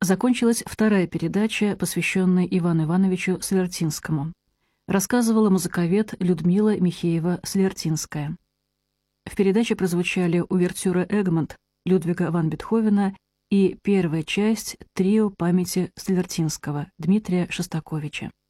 Закончилась вторая передача, посвященная Ивану Ивановичу Слертинскому. Рассказывала музыковед Людмила Михеева-Слертинская. В передаче прозвучали увертюра «Эгмонт» Людвига ван Бетховена и первая часть трио памяти Слертинского Дмитрия Шостаковича.